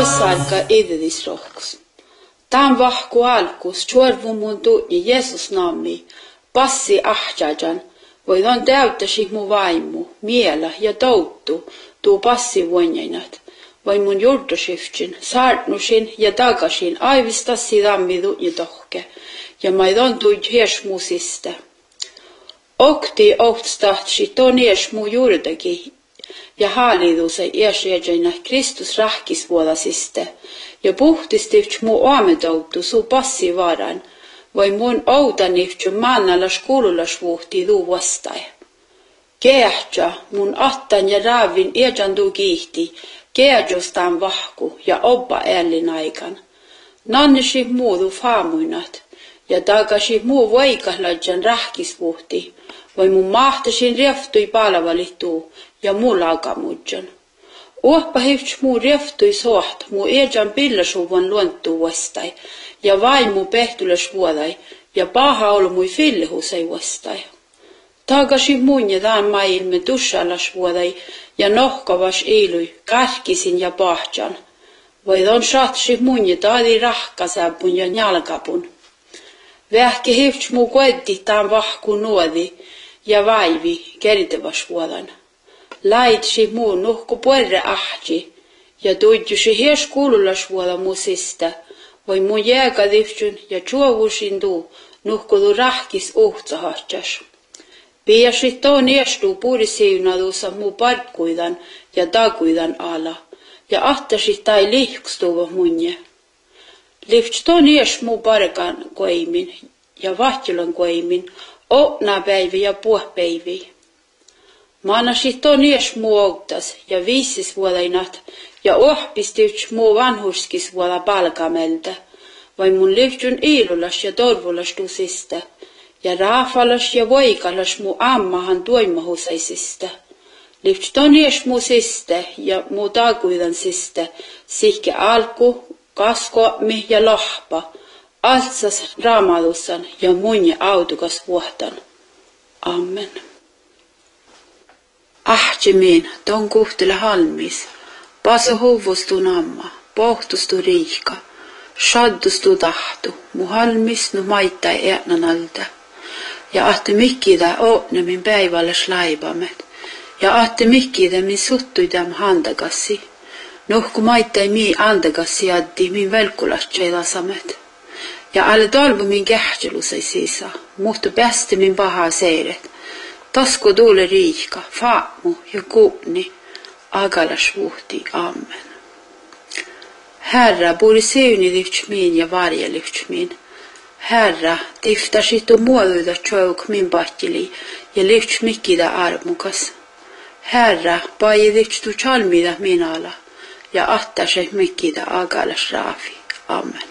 Passaarka idedisrohkus. Tämän vahku alkus, tjorvu mun tuutni Jeesus nammi, passi ahjajan, voidaan täyttäisi mun vaimu, miela ja touttu, tuu passi vuonjainat. Vai mun juurtosiftin, saartnusin ja tagasin, aivistasi dammi tuutni tohke, ja maidon tuid hiesmuusista. Okti ohtstahtsi ton hiesmu juurdaki, ja haalidusai iäsjäjänä Kristus rahkisvuolasiste, ja puhtistivt muu aametoutu suu passi varan, vai mun outanivtju maannalas kuululas vuhti tuu vastai. Keähtsä mun attan ja raavin iäjantuu kiihti, keäjostaan vahku ja obba ällin aikan. Nannisi muudu faamuinat, ja takasi muu vaikahladjan rahkisvuhti, vai mun mahtasin reftui palavalittuu, ja muu laukamudjan. Uoppa hivts muu reftui soht, muu ejan pillasuvan luontuu vastai, ja vaimu pehtulas vuodai, ja paha olu mui fillihusei vastai. Takasi muun ja taan maailme tussalas vuodai, ja nohkavas iilui, kahkisin ja pahtjan. Voidon satsi muun ja taadi rahkasapun ja njalkapun. Vähke hivts muu koetti taan vahku nuodi, ja vaivi kertevas vuodan. Laitsi muu nuhku puerre ahti, ja tuidjusi hies kuululas vuoda muusista, voi mun jääkadivtsun ja tjuovusin tuu, nuhkudu rahkis uhtsahatjas. Piäsi toon iestuu puurisiunaduussa muu parkkuidan ja takuidan ala, ja ahtasi tai lihkstuva munje. Livts toon ies muu parkan koimin ja vahtilan koimin, opnapäivi ja puhpäivi. Maanasi ton ies muu outas ja viisisvuodainat ja ohpistivts muu vanhuskisvuoda palkamelta, vai mun livtsun iilulas ja torvulas tusista, ja raafalas ja voikalas muu ammahan tuimahusaisista. Livts ton ies muu siste ja muu takuidan siste, sihke alku, kaskoami ja lohpa, altsas raamadusan ja munje autukas vuotan. Amen. Ahtjemiin, ton kuhtele halmis, paso huvustu namma, pohtustu riihka, shaddustu tahtu, mu halmis nu maittai äänanalta. Ja ahte mikkida ootnemin päivälles laibamet, ja ahte mikkida min suttuidam handagassi, nuhku maittai mii andagassi addi min velkulatseedasamet. Ja alle talvu min kähtjelusai sisa, muhtu päästi min pahaa seiret, tasku tuule riihka, faamu ja kuupni, agalas vuhti, amen. Herra, puoli seunilivts miin ja varjelivts miin. Herra, tiftasitu muoduida tjouk min pahtili ja livts mikkida armukas. Herra, paidivts tu chalmida min ala ja ahtaset mikkida agalas raafi, amen.